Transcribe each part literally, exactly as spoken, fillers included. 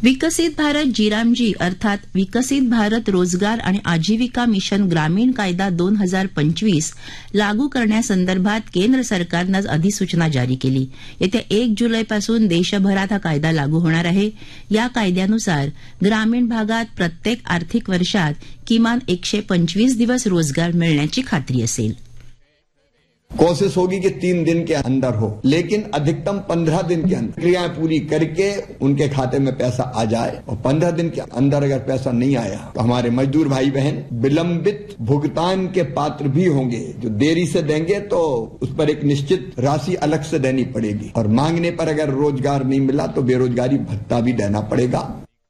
विकसित भारत जीरामजी अर्थात विकसित भारत रोजगार आणि आजीविका मिशन ग्रामीण कायदा दोन हजार पंचवीस लागू करण्यासंदर्भात केंद्र सरकारनं आज अधिसूचना जारी केली. येत्या एक जुलैपासून देशभरात हा कायदा लागू होणार आहे. या कायद्यानुसार ग्रामीण भागात प्रत्येक आर्थिक वर्षात किमान एकशे पंचवीस दिवस रोजगार मिळण्याची खात्री असेल. कोशिश होगी कि तीन दिन के अंदर हो, लेकिन अधिकतम पंद्रह दिन के अंदर क्रियाएं पूरी करके उनके खाते में पैसा आ जाए. और पंद्रह दिन के अंदर अगर पैसा नहीं आया तो हमारे मजदूर भाई बहन विलंबित भुगतान के पात्र भी होंगे. जो देरी से देंगे तो उस पर एक निश्चित राशि अलग से देनी पड़ेगी. और मांगने पर अगर रोजगार नहीं मिला तो बेरोजगारी भत्ता भी देना पड़ेगा.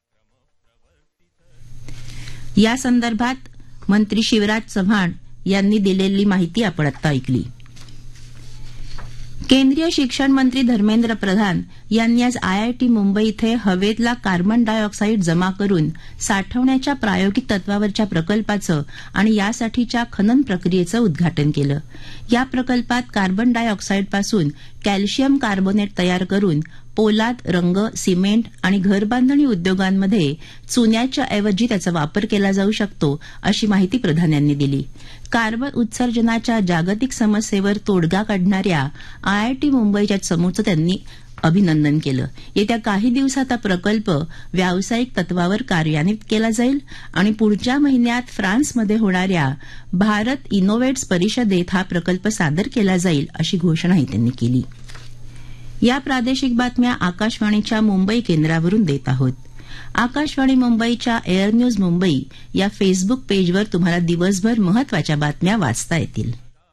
या संदर्भात मंत्री शिवराज चव्हाण यांनी दिलेली माहिती आपण आता ऐकली. केंद्रीय शिक्षण मंत्री धर्मेंद्र प्रधान यांनी आज आयआयटी मुंबई इथे हवेतला कार्बन डायऑक्साईड जमा करून साठवण्याच्या प्रायोगिक तत्वावरच्या प्रकल्पाचं आणि यासाठीच्या खनन प्रक्रियेचं उद्घाटन केलं. या प्रकल्पात कार्बन डायऑक्साईडपासून कॅल्शियम कार्बोनेट तयार करून पोलाद, रंग, सिमेंट आणि घरबांधणी उद्योगांमध्ये चुन्याच्या ऐवजी त्याचा वापर केला जाऊ शकतो, अशी माहिती प्रधान यांनी दिली. कार्बन उत्सर्जनाच्या जागतिक समस्येवर तोडगा काढणाऱ्या आयआयटी मुंबईच्या चमूचं त्यांनी अभिनंदन केलं. येत्या काही दिवसात हा प्रकल्प व्यावसायिक तत्वावर कार्यान्वित केला जाईल आणि पुढच्या महिन्यात फ्रान्समध्ये होणाऱ्या भारत इनोव्हेट्स परिषदेत हा प्रकल्प सादर केला जाईल, अशी घोषणाही त्यांनी केली. या प्रादेशिक बातम्या आकाशवाणीच्या मुंबई केंद्रावरून देत आहोत. आकाशवाणी मुंबईच्या एअर न्यूज मुंबई या फेसबुक पेजवर तुम्हाला दिवसभर महत्वाच्या बातम्या वाचता येतील.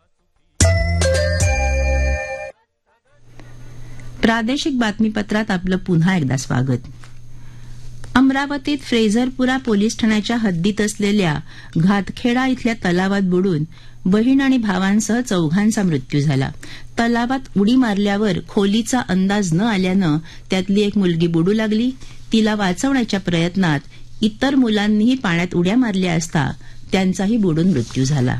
प्रादेशिक बातमीपत्रात आपलं पुन्हा एकदा स्वागत. अमरावतीत फ्रेझरपुरा पोलीस ठाण्याच्या हद्दीत असलेल्या घातखेडा इथल्या तलावात बुडून बहीण आणि भावांसह चौघांचा मृत्यू झाला. तलावात उडी मारल्यावर खोलीचा अंदाज न आल्यानं त्यातली एक मुलगी बुडू लागली. तिला वाचवण्याच्या प्रयत्नात इतर मुलांनीही पाण्यात उड्या मारल्या असता त्यांचाही बुडून मृत्यू झाला.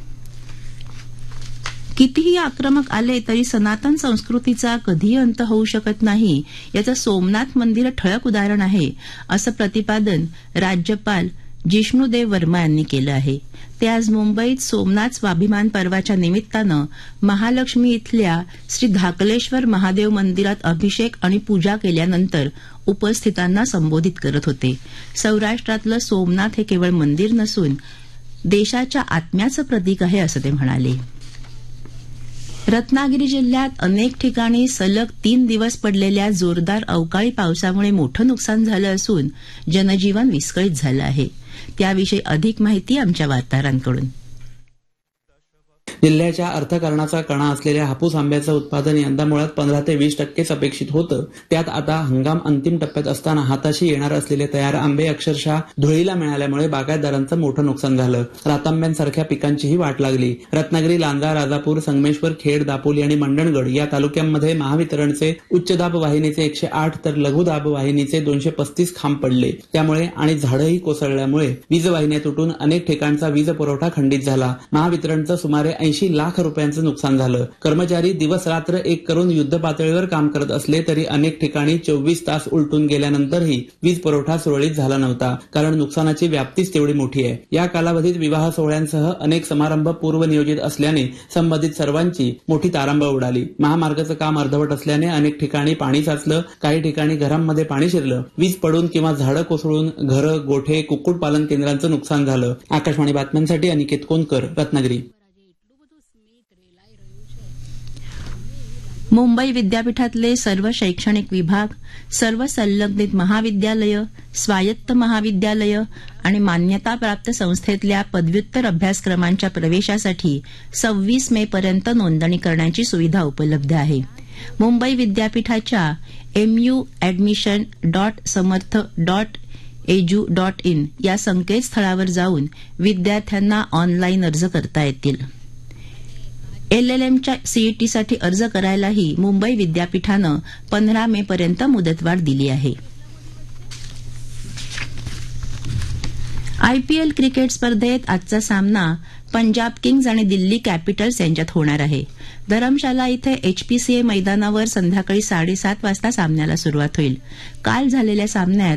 कितीही आक्रमक आले तरी सनातन संस्कृतीचा कधीही अंत होऊ शकत नाही, याचं सोमनाथ मंदिर ठळक उदाहरण आहे, असं प्रतिपादन राज्यपाल जिष्णुदेव वर्मा यांनी केलं आहे. ते आज मुंबईत सोमनाथ स्वाभिमान पर्वाच्या निमित्तानं महालक्ष्मी इथल्या श्री धाकलेश्वर महादेव मंदिरात अभिषेक आणि पूजा केल्यानंतर उपस्थितांना संबोधित करत होते. सौराष्ट्रातलं सोमनाथ हे केवळ मंदिर नसून देशाच्या आत्म्याचं प्रतीक आहे, असं ते म्हणाले. रत्नागिरी जिल्ह्यात अनेक ठिकाणी सलग तीन दिवस पडलेल्या जोरदार अवकाळी पावसामुळे मोठं नुकसान झालं असून जनजीवन विस्कळीत झालं आहे. त्याविषयी अधिक माहिती आमच्या वार्ताहरांकडून. जिल्ह्याच्या अर्थकारणाचा कणा असलेल्या हापूस आंब्याचं उत्पादन यंदा मुळात पंधरा ते वीस टक्केच अपेक्षित होतं. त्यात आता हंगाम अंतिम टप्प्यात असताना हाताशी येणार असलेले तयार आंबे अक्षरशः धुळीला मिळाल्यामुळे बागायतदारांचं मोठं नुकसान झालं. रातांब्यांसारख्या पिकांचीही वाट लागली. रत्नागिरी, लांजा, राजापूर, संगमेश्वर, खेड, दापोली आणि मंडणगड या तालुक्यांमध्ये महावितरणचे उच्च दाब वाहिनीचे एकशे आठ तर लघु दाब वाहिनीचे दोनशे पस्तीस खांब पडले. त्यामुळे आणि झाडंही कोसळल्यामुळे वीज वाहिन्या तुटून अनेक ठिकाणचा वीज पुरवठा खंडित झाला. महावितरणचं सुमारे ऐंशी लाख रुपयांचं नुकसान झालं. कर्मचारी दिवस रात्र एक करून युद्ध पातळीवर काम करत असले तरी अनेक ठिकाणी चोवीस तास उलटून गेल्यानंतरही वीज पुरवठा सुरळीत झाला नव्हता, कारण नुकसानाची व्याप्तीच तेवढी मोठी आहे. या कालावधीत विवाह सोहळ्यांसह अनेक समारंभ पूर्वनियोजित असल्याने संबंधित सर्वांची मोठी तारांबळ उडाली. महामार्गाचं काम अर्धवट असल्याने अनेक ठिकाणी पाणी साचलं. काही ठिकाणी घरांमध्ये पाणी शिरलं. वीज पडून किंवा झाडं कोसळून घरं, गोठे, कुक्कुटपालन केंद्रांचं नुकसान झालं. आकाशवाणी बातम्यांसाठी अनिकेत कोनकर, रत्नागिरी. मुंबई विद्यापीठातले सर्व शैक्षणिक विभाग, सर्व संलग्नित महाविद्यालयं, स्वायत्त महाविद्यालयं आणि मान्यताप्राप्त संस्थेतल्या पदव्युत्तर अभ्यासक्रमांच्या प्रवेशासाठी सव्वीस मे पर्यंत नोंदणी करण्याची सुविधा उपलब्ध आहे. मुंबई विद्यापीठाच्या MU admission dot Samarth dot edu dot in या संकेतस्थळावर जाऊन विद्यार्थ्यांना ऑनलाईन अर्ज करता येतील. एलएलएमच्या सीईटीसाठी अर्ज करायलाही मुंबई विद्यापीठानं पंधरा मे पर्यंत मुदतवाढ दिली आहे. आयपीएल क्रिकेट स्पर्धेत आजचा सामना पंजाब किंग्ज आणि दिल्ली कॅपिटल्स यांच्यात होणार आहे. धरमशाला इथे एचपीसीए मैदानावर संध्याकाळी साडेसात वाजता सामन्याला सुरुवात होईल. काल झालेल्या सामन्यात